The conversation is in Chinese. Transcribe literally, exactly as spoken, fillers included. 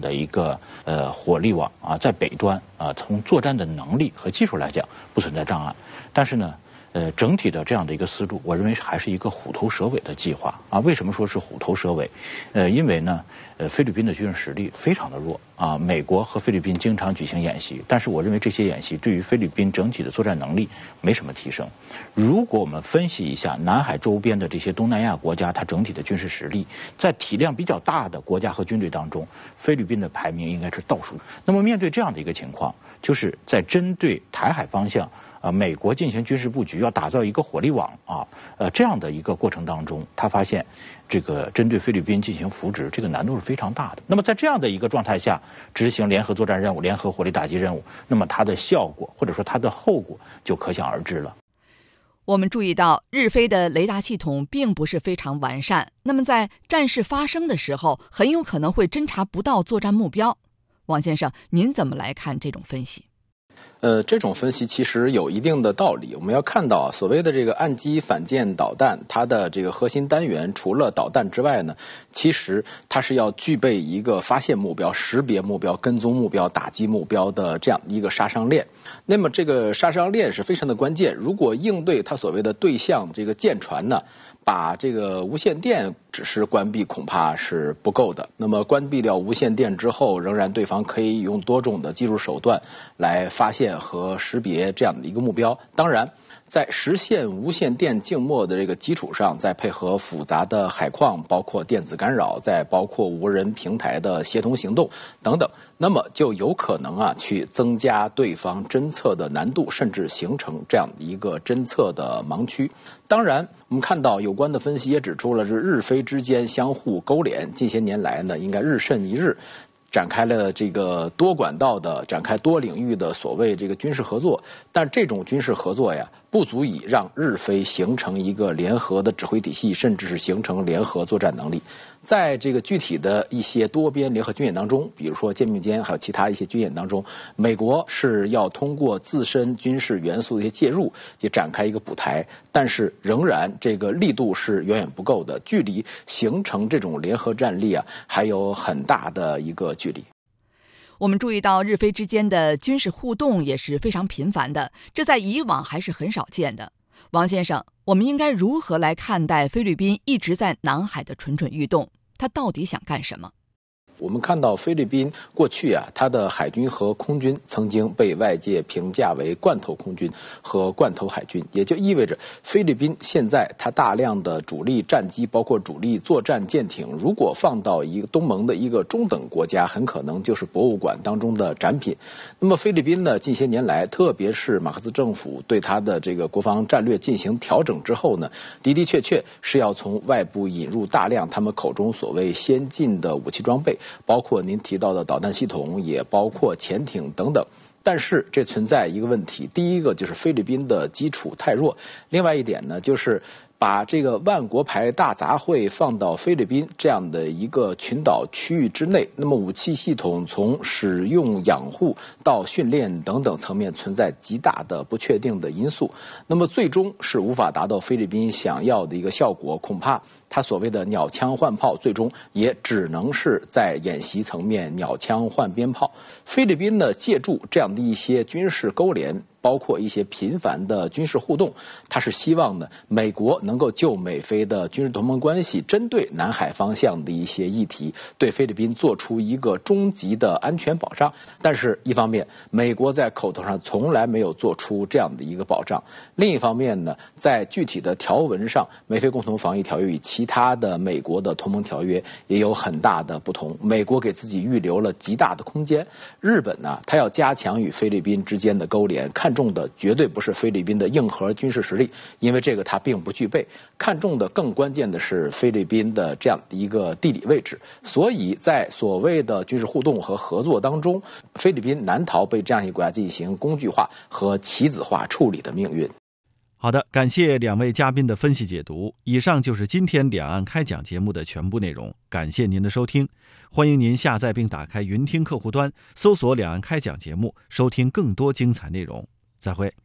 的一个呃火力网啊，在北端啊，从作战的能力和技术来讲不存在障碍，但是呢。呃，整体的这样的一个思路，我认为还是一个虎头蛇尾的计划啊。为什么说是虎头蛇尾？呃，因为呢，呃，菲律宾的军事实力非常的弱啊。美国和菲律宾经常举行演习，但是我认为这些演习对于菲律宾整体的作战能力没什么提升。如果我们分析一下南海周边的这些东南亚国家，它整体的军事实力，在体量比较大的国家和军队当中，菲律宾的排名应该是倒数。那么面对这样的一个情况，就是在针对台海方向。啊，美国进行军事布局，要打造一个火力网啊，呃，这样的一个过程当中，他发现这个针对菲律宾进行扶植，这个难度是非常大的。那么在这样的一个状态下，执行联合作战任务、联合火力打击任务，那么它的效果或者说它的后果就可想而知了。 我们注意到，日菲的雷达系统并不是非常完善，那么在战事发生的时候，很有可能会侦察不到作战目标。王先生，您怎么来看这种分析？ 呃，这种分析其实有一定的道理。我们要看到，所谓的这个岸基反舰导弹，它的这个核心单元除了导弹之外呢，其实它是要具备一个发现目标、识别目标、跟踪目标、打击目标的这样一个杀伤链。那么这个杀伤链是非常的关键。如果应对它所谓的对象这个舰船呢，把这个无线电只是关闭恐怕是不够的。那么关闭掉无线电之后，仍然对方可以用多种的技术手段来发现和识别这样的一个目标。当然，在实现无线电静默的这个基础上，再配合复杂的海况，包括电子干扰，再包括无人平台的协同行动等等，那么就有可能啊去增加对方侦测的难度，甚至形成这样一个侦测的盲区。当然，我们看到有关的分析也指出了，是日菲之间相互勾连，近些年来呢，应该日甚一日。展开了这个多管道的、展开多领域的所谓这个军事合作，但这种军事合作呀，不足以让日菲形成一个联合的指挥体系，甚至是形成联合作战能力。在这个具体的一些多边联合军演当中，比如说肩并肩，还有其他一些军演当中，美国是要通过自身军事元素的一些介入，去展开一个补台，但是仍然这个力度是远远不够的，距离形成这种联合战力啊，还有很大的一个距离。 我们注意到日菲之间的军事互动也是非常频繁的，这在以往还是很少见的。王先生，我们应该如何来看待菲律宾一直在南海的蠢蠢欲动？他到底想干什么？ 我们看到菲律宾过去啊，它的海军和空军曾经被外界评价为罐头空军和罐头海军，也就意味着菲律宾现在它大量的主力战机，包括主力作战舰艇，如果放到一个东盟的一个中等国家，很可能就是博物馆当中的展品。那么菲律宾呢，近些年来，特别是马克思政府对它的这个国防战略进行调整之后呢，的的确确是要从外部引入大量他们口中所谓先进的武器装备。包括您提到的导弹系统，也包括潜艇等等。但是这存在一个问题，第一个就是菲律宾的基础太弱，另外一点呢，就是把这个万国牌大杂烩放到菲律宾这样的一个群岛区域之内，那么武器系统从使用、养护到训练等等层面存在极大的不确定的因素，那么最终是无法达到菲律宾想要的一个效果，恐怕他所谓的鸟枪换炮，最终也只能是在演习层面鸟枪换鞭炮。菲律宾呢，借助这样的一些军事勾连，包括一些频繁的军事互动，他是希望呢，美国能够就美菲的军事同盟关系，针对南海方向的一些议题，对菲律宾做出一个终极的安全保障。但是，一方面，美国在口头上从来没有做出这样的一个保障；另一方面呢，在具体的条文上，美菲共同防御条约与其他的美国的同盟条约也有很大的不同。美国给自己预留了极大的空间。日本呢，它要加强与菲律宾之间的勾连，看重的绝对不是菲律宾的硬核军事实力，因为这个它并不具备，看重的更关键的是菲律宾的这样的一个地理位置。所以在所谓的军事互动和合作当中，菲律宾难逃被这样一个国家进行工具化和棋子化处理的命运。 好的，感谢两位嘉宾的分析解读。以上就是今天两岸开讲节目的全部内容，感谢您的收听。欢迎您下载并打开云听客户端，搜索两岸开讲节目，收听更多精彩内容。再会。